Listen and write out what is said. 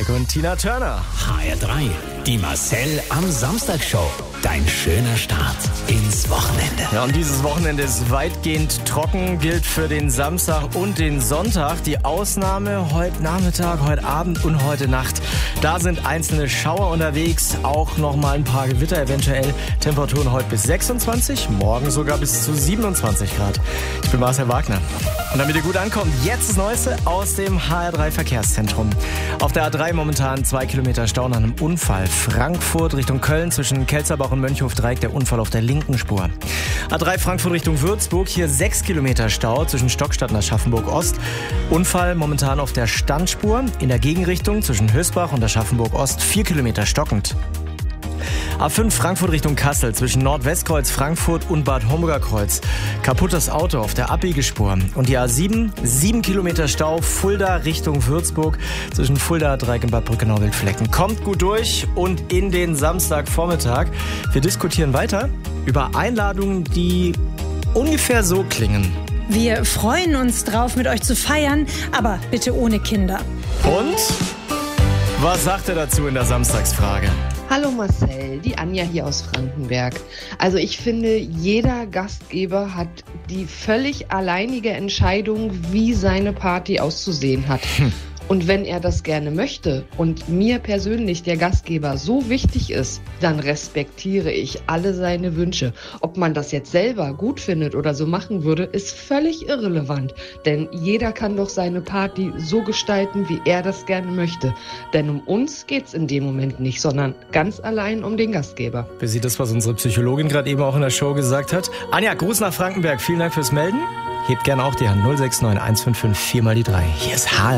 und Tina Turner. HR3, die Marcel am Samstag Show. Dein schöner Start ins Wochenende. Ja, und dieses Wochenende ist weitgehend trocken, gilt für den Samstag und den Sonntag. Die Ausnahme heute Nachmittag, heute Abend und heute Nacht. Da sind einzelne Schauer unterwegs, auch nochmal ein paar Gewitter eventuell. Temperaturen heute bis 26, morgen sogar bis zu 27 Grad. Ich bin Marcel Wagner. Und damit ihr gut ankommt, jetzt das Neueste aus dem HR3 Verkehrszentrum. Auf der A3 momentan 2 Kilometer Stau nach einem Unfall. Frankfurt Richtung Köln zwischen Kelzerbach und Mönchhof-Dreieck, der Unfall auf der linken Spur. A3 Frankfurt Richtung Würzburg, hier 6 Kilometer Stau zwischen Stockstadt und Aschaffenburg-Ost. Unfall momentan auf der Standspur. In der Gegenrichtung zwischen Hösbach und Aschaffenburg-Ost 4 Kilometer stockend. A5 Frankfurt Richtung Kassel zwischen Nordwestkreuz Frankfurt und Bad Homburger Kreuz. Kaputtes Auto auf der Abbiegespur. Und die A7, 7 Kilometer Stau, Fulda Richtung Würzburg zwischen Fulda, Dreieck und Bad Brückenau-Wildflecken. Kommt gut durch und in den Samstagvormittag. Wir diskutieren weiter über Einladungen, die ungefähr so klingen. Wir freuen uns drauf, mit euch zu feiern, aber bitte ohne Kinder. Und was sagt er dazu in der Samstagsfrage? Hallo Marcel, die Anja hier aus Frankenberg. Also ich finde, jeder Gastgeber hat die völlig alleinige Entscheidung, wie seine Party auszusehen hat. Und wenn er das gerne möchte und mir persönlich der Gastgeber so wichtig ist, dann respektiere ich alle seine Wünsche. Ob man das jetzt selber gut findet oder so machen würde, ist völlig irrelevant. Denn jeder kann doch seine Party so gestalten, wie er das gerne möchte. Denn um uns geht's in dem Moment nicht, sondern ganz allein um den Gastgeber. Wer sieht das, was unsere Psychologin gerade eben auch in der Show gesagt hat? Anja, Gruß nach Frankenberg. Vielen Dank fürs Melden. Hebt gerne auch die Hand 069 155 4 mal die 3. Hier ist HR.